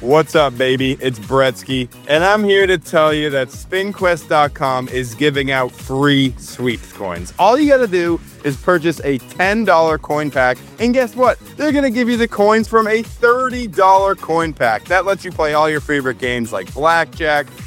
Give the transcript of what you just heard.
What's up, baby? It's Bretsky, and I'm here to tell you that SpinQuest.com is giving out free sweeps coins. All you gotta do is purchase a $10 coin pack, and guess what? They're gonna give you the coins from a $30 coin pack. That lets you play all your favorite games like blackjack,